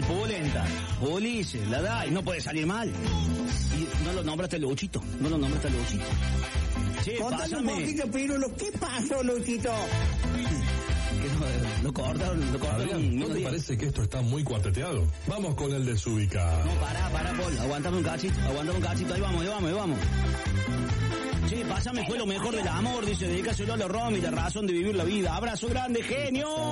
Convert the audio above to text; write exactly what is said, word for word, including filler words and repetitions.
Pulenta, Ulises, la da y no puede salir mal. Y no lo nombraste Luchito, no lo nombraste Luchito. Che, Contale pásame. un poquito, Pirulo, ¿qué pasó, Luchito? Que no, lo cortaron, lo cortaron. Adrián, ¿no te día. parece que esto está muy cuarteteado? Vamos con el desubicado. No, pará, pará, Paul, aguantame un cachito, aguantame un cachito, ahí vamos, ahí vamos, ahí vamos. Che, pásame, fue lo mejor del amor, dice, dedícaselo a los Romy, la razón de vivir la vida. Abrazo grande, genio.